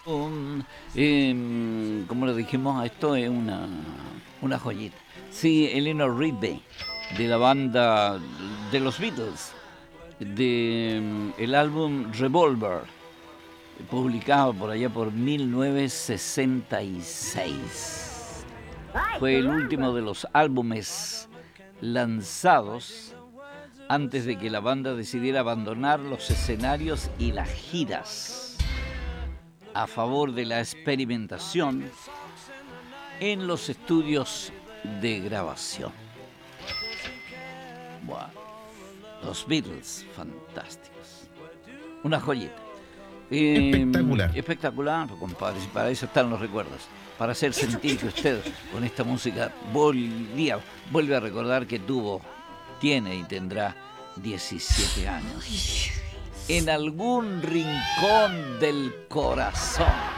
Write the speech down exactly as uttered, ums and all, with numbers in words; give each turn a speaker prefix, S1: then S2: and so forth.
S1: Um, em, como le dijimos, esto es una, una joyita. Sí, Eleanor Rigby, de la banda de los Beatles, de em, el álbum Revolver, publicado por allá por mil novecientos sesenta y seis. Fue el último de los álbumes lanzados antes de que la banda decidiera abandonar los escenarios y las giras a favor de la experimentación en los estudios de grabación. Bueno, los Beatles, fantásticos. Una joyita. Eh,
S2: Espectacular.
S1: Espectacular, compadre. Y para eso están los recuerdos. Para hacer sentir que usted con esta música volvía, vuelve a recordar que tuvo, tiene y tendrá diecisiete años. En algún rincón del corazón.